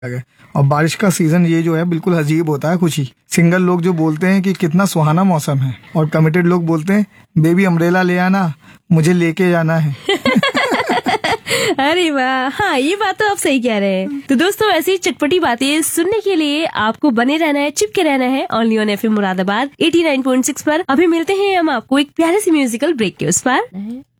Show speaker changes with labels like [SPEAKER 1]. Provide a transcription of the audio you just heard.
[SPEAKER 1] लगे। और बारिश का सीजन ये जो है बिल्कुल अजीब होता है कुछ ही। सिंगल लोग जो बोलते हैं कि कितना सुहाना मौसम है, और कमिटेड लोग बोलते हैं बेबी अम्ब्रेला ले आना, मुझे लेके जाना है।
[SPEAKER 2] अरे वाह, हाँ ये बात तो आप सही कह रहे हैं। तो दोस्तों ऐसी चटपटी बातें सुनने के लिए आपको बने रहना है, चिपके रहना है ओनली ऑन एफएम मुरादाबाद 89.6 पर। अभी मिलते हैं हम आपको एक प्यारे सी म्यूजिकल ब्रेक के उस पर।